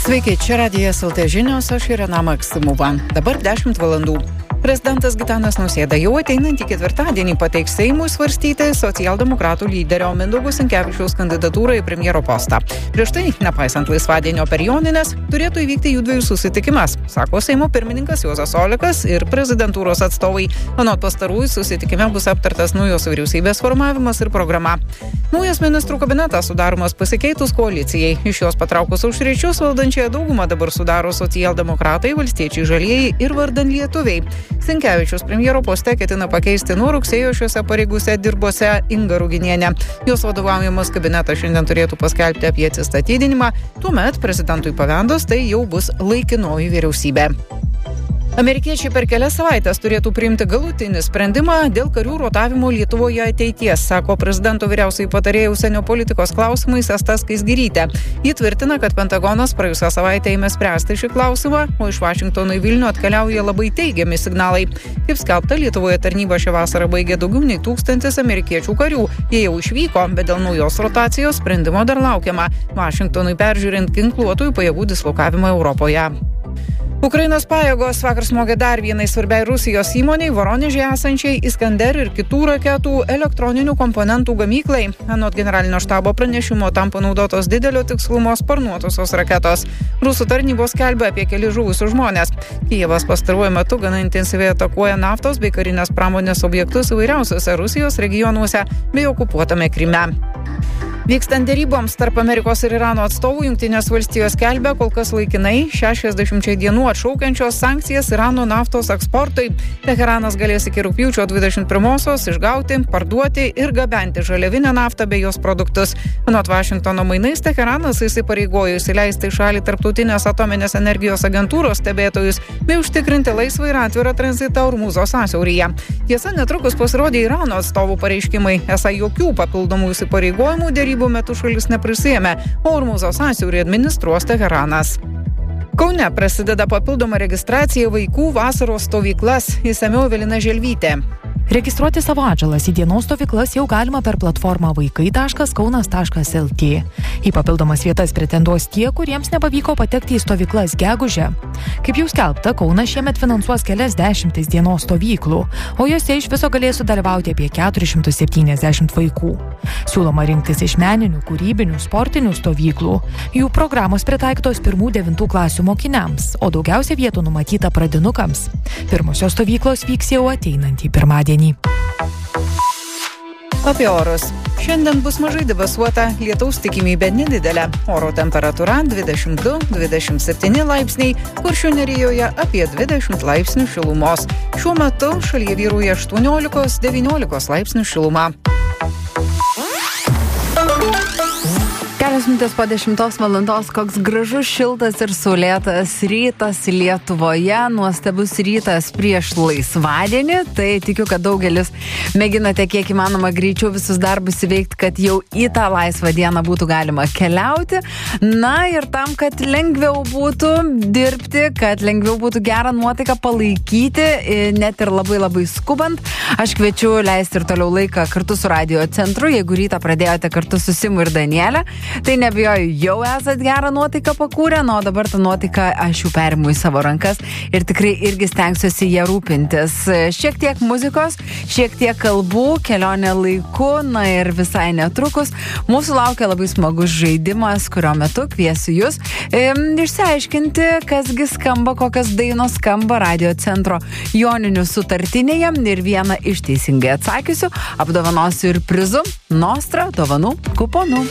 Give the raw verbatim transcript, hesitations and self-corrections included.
Sveiki, čia Radijas L T žinios, aš Irena Maksimova. Dabar dešimt valandų. Prezidentas Gitanas Nausėda jau ateinantį ketvirtadienį pateiks Seimui svarstyti socialdemokratų lyderio Mindaugo Sinkevičiaus kandidatūrą į premjero postą. Prieš tai, nepaisant laisvadienio per Jonines, turėtų įvykti jų dviejų susitikimas, sako Seimo pirmininkas Juozas Olekas ir prezidentūros atstovai. Anot pastarųjų, susitikime bus aptartas naujos vyriausybės formavimas ir programa. Naujas ministrų kabinetas sudaromas pasikeitus koalicijai. Iš jos patraukus aušriečius valdančiąją daugumą dabar sudaro socialdemokratai, valstiečiai žalieji ir vardan lietuviai. Sinkevičius premjero poste ketina pakeisti nuo rugsėjo šiuose pareigose dirbusią Ingą Ruginienę. Jos vadovaujamas kabinetas šiandien turėtų paskelbti apie atsistatydinimą. Tuomet prezidentui pavedus tai jau bus laikinoji vyriausybė. Amerikiečiai per kelias savaitės turėtų priimti galutinį sprendimą dėl karių rotavimo Lietuvoje ateities, sako prezidento vyriausioji patarėja užsienio politikos klausimais Asta Skaisgirytė. Ji tvirtina, kad Pentagonas praėjusią savaitę ėmė spręsti šį klausimą, o iš Vašingtono į Vilnių atkeliauja labai teigiami signalai. Kaip skelbta, Lietuvoje tarnybą šią vasarą baigė daugiau nei tūkstantis amerikiečių karių. Jie jau išvyko, bet dėl naujos rotacijos sprendimo dar laukiama. Vašingtonui peržiūrint ginkluotųjų pajėgų dislokavimą Europoje. Ukrainos pajėgos vakar smogė dar vienai svarbiai Rusijos įmoniai, Voroneže esančiai Iskander ir kitų raketų elektroninių komponentų gamyklai. Anot generalinio štabo pranešimo tam panaudotos didelio tikslumo sparnuotosios raketos. Rusų tarnybos skelbia apie kelis žuvusius žmones. Kijevas pastaruoju metu gana intensyviai atakuoja naftos bei karinės pramonės objektus įvairiausiuose Rusijos regionuose bei okupuotame Kryme. Vykstant deryboms tarp Amerikos ir Irano atstovų, Jungtinės valstijos skelbia kol kas laikinai šešiasdešimčiai dienų atšaukiančios sankcijas Irano naftos eksportui. Teheranas galės iki rugpjūčio dvidešimt pirmosios išgauti, parduoti ir gabenti žaliavinę naftą bei jos produktus. Anot Vašingtono mainais, Teheranas įsipareigojo įsileisti į šalį tarptautinės atominės energijos agentūros stebėtojus bei užtikrinti laisvą ir atvirą tranzitą Ormuzo sąsiauryje. Tiesa, netrukus pasirodė Irano atstovų pareiškimai, esą jokių papildomų įsipareigojimų derybų metu šalis neprisėmė, o Ormuzo sąsiaurį administruos Teheranas. Kaune prasideda papildoma registracija vaikų vasaros stovyklas, išsamiau Evelina Želvytė. Registruoti savo atžalas į dienos stovyklas jau galima per platformą vaikai taškas kaunas taškas L T. Į papildomas vietas pretenduos tie, kuriems nepavyko patekti į stovyklas gegužę. Kaip jau skelbta, Kaunas šiemet finansuos kelias dešimtis dienos stovyklų, o jose iš viso galės sudalyvauti apie keturis šimtus septyniasdešimt vaikų. Siūloma rinktis iš meninių, kūrybinių, sportinių stovyklų. Jų programos pritaikytos pirmų devintų klasių mokiniams, o daugiausia vietų numatyta pradinukams. Pirmosios stovyklos vyks jau ateinantį pirmadienį. Apie orus. Šiandien bus mažai debesuota, lietaus tikimybė nedidelė. Oro temperatūra dvidešimt du dvidešimt septyni laipsniai, Kuršių nerijoje apie dvidešimt laipsnių šilumos. Šiuo metu šalyje vyrauja aštuoniolika devyniolika laipsnių šiluma. Kelios minutės po dešimtos valandos, koks gražus, šiltas ir saulėtas rytas Lietuvoje, nuostabus rytas prieš laisvadienį, tai tikiu, kad daugelis mėginate kiek įmanoma greičiau visus darbus įveikti, kad jau į tą laisvą dieną būtų galima keliauti. Na ir tam, kad lengviau būtų dirbti, kad lengviau būtų gerą nuotaiką palaikyti, net ir labai labai skubant, aš kviečiu leisti ir toliau laiką kartu su Radio centru. Jeigu rytą pradėjote kartu su Simu ir Danielė, tai nebijoju, jau esat gerą nuotaiką pakūrę, nu, o dabar tą nuotaiką aš jau perimu į savo rankas ir tikrai irgi stengsiuosi ją rūpintis. Šiek tiek muzikos, šiek tiek kalbų, kelionė laiku, na ir visai netrukus mūsų laukia labai smagus žaidimas, kurio metu kviesiu jūs e, išsiaiškinti, kasgi skamba, kokias dainos skamba Radio centro joninių sutartinėje, ir vieną iš teisingai atsakysiu apdovanosiu ir prizu Nostra dovanų kuponu.